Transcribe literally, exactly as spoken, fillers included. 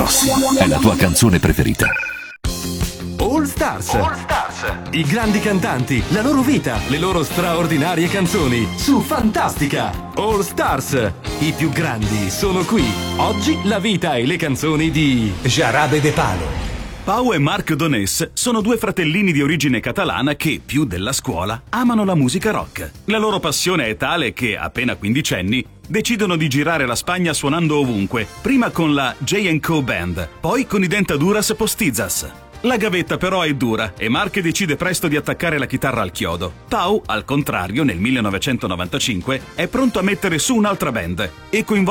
Rossi è la tua canzone preferita. All Stars. All Stars. I grandi cantanti, la loro vita, le loro straordinarie canzoni su Fantastica. All Stars. I più grandi sono qui. Oggi la vita e le canzoni di Jarabe de Palo. Pau e Marc Donés sono due fratellini di origine catalana che, più della scuola, amano la musica rock. La loro passione è tale che, appena quindicenni, decidono di girare la Spagna suonando ovunque, prima con la J and Co Band, poi con i Dentaduras Postizas. La gavetta però è dura e Marc decide presto di attaccare la chitarra al chiodo. Pau, al contrario, nel millenovecentonovantacinque, è pronto a mettere su un'altra band e coinvolge